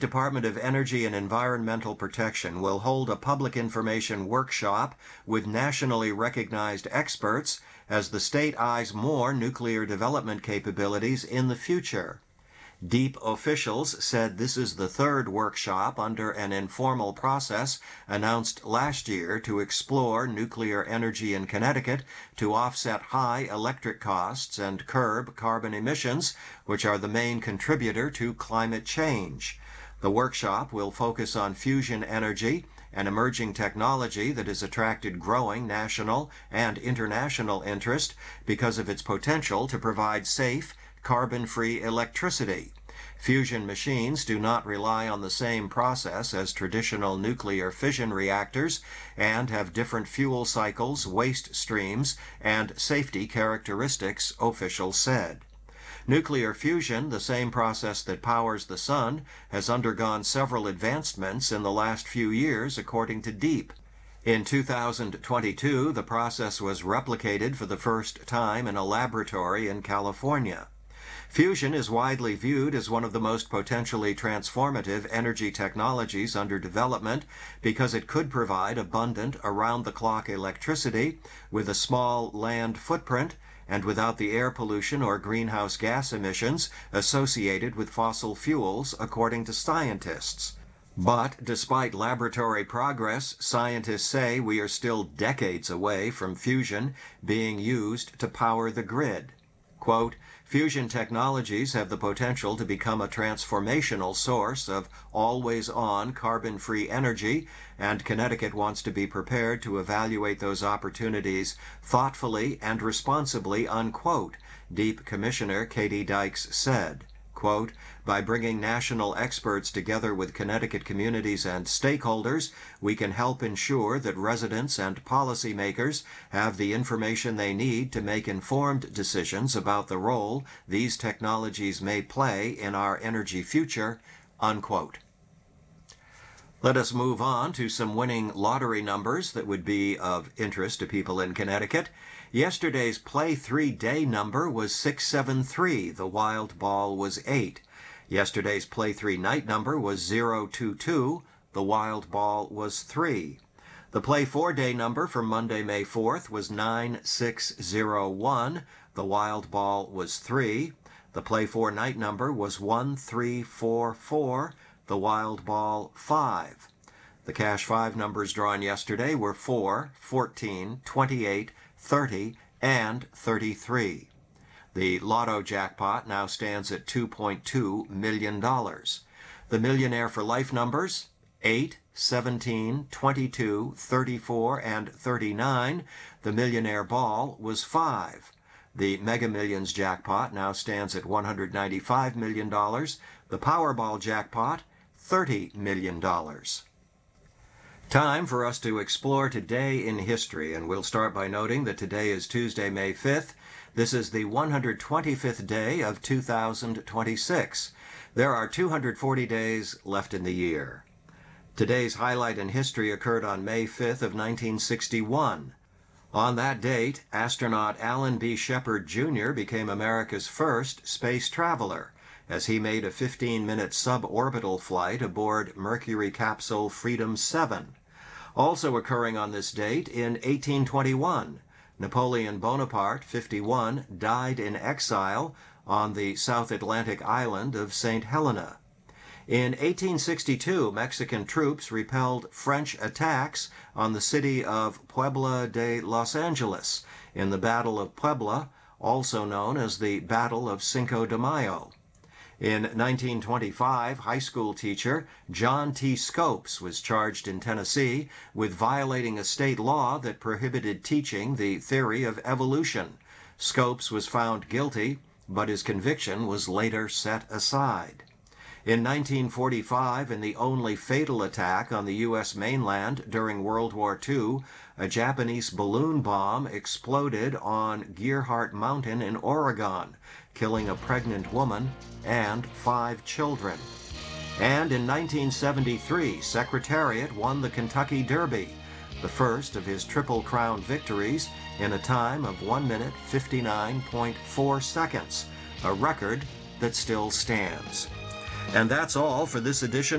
Department of Energy and Environmental Protection will hold a public information workshop with nationally recognized experts as the state eyes more nuclear development capabilities in the future. DEEP officials said this is the third workshop under an informal process announced last year to explore nuclear energy in Connecticut to offset high electric costs and curb carbon emissions, which are the main contributor to climate change. The workshop will focus on fusion energy, an emerging technology that has attracted growing national and international interest because of its potential to provide safe, carbon-free electricity. Fusion machines do not rely on the same process as traditional nuclear fission reactors and have different fuel cycles, waste streams, and safety characteristics, officials said. Nuclear fusion, the same process that powers the sun, has undergone several advancements in the last few years, according to DEEP. In 2022, the process was replicated for the first time in a laboratory in California. Fusion is widely viewed as one of the most potentially transformative energy technologies under development because it could provide abundant, around-the-clock electricity with a small land footprint and without the air pollution or greenhouse gas emissions associated with fossil fuels, according to scientists. But despite laboratory progress, scientists say we are still decades away from fusion being used to power the grid. Quote, "Fusion technologies have the potential to become a transformational source of always-on carbon-free energy, and Connecticut wants to be prepared to evaluate those opportunities thoughtfully and responsibly," unquote, DEEP Commissioner Katie Dykes said. Quote, "By bringing national experts together with Connecticut communities and stakeholders, we can help ensure that residents and policymakers have the information they need to make informed decisions about the role these technologies may play in our energy future," unquote. Let us move on to some winning lottery numbers that would be of interest to people in Connecticut. Yesterday's Play 3 day number was 673. The wild ball was 8. Yesterday's Play 3 night number was 022. The wild ball was 3. The Play 4 day number for Monday, May 4th was 9601. The wild ball was 3. The Play 4 night number was 1344. The wild ball 5. The Cash 5 numbers drawn yesterday were 4, 14, 28, 30, and 33. The Lotto jackpot now stands at $2.2 million. The Millionaire for Life numbers 8, 17, 22, 34, and 39. The Millionaire Ball was 5. The Mega Millions jackpot now stands at $195 million. The Powerball jackpot, $30 million. Time for us to explore today in history, and we'll start by noting that today is Tuesday, May 5th. This is the 125th day of 2026. There are 240 days left in the year. Today's highlight in history occurred on May 5th of 1961. On that date, astronaut Alan B. Shepard Jr. became America's first space traveler, as he made a 15-minute suborbital flight aboard Mercury capsule Freedom 7. Also occurring on this date, in 1821, Napoleon Bonaparte, 51, died in exile on the South Atlantic island of St. Helena. In 1862, Mexican troops repelled French attacks on the city of Puebla de Los Angeles in the Battle of Puebla, also known as the Battle of Cinco de Mayo. In 1925, high school teacher John T. Scopes was charged in Tennessee with violating a state law that prohibited teaching the theory of evolution. Scopes was found guilty, but his conviction was later set aside. In 1945, in the only fatal attack on the U.S. mainland during World War II, a Japanese balloon bomb exploded on Gerhardt Mountain in Oregon, killing a pregnant woman and 5 children. And in 1973, Secretariat won the Kentucky Derby, the first of his Triple Crown victories, in a time of 1 minute 59.4 seconds, a record that still stands. And that's all for this edition